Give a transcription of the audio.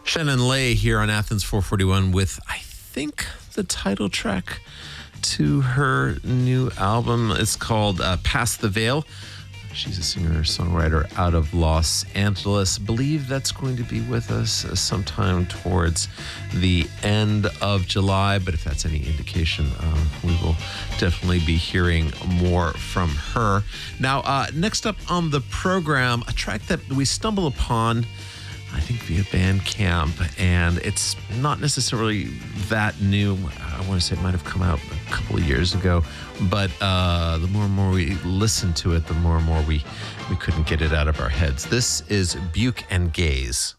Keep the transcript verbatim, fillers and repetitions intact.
Shannon Lay here on Athens four forty-one with, I think, the title track to her new album. It's called uh, Past the Veil. She's a singer-songwriter out of Los Angeles. Believe that's going to be with us sometime towards the end of July. But if that's any indication, uh, we will definitely be hearing more from her. Now, uh, next up on the program, a track that we stumble upon, I think, via Bandcamp, and it's not necessarily that new. I want to say it might have come out a couple of years ago, but uh, the more and more we listen to it, the more and more we, we couldn't get it out of our heads. This is Buke and Gaze.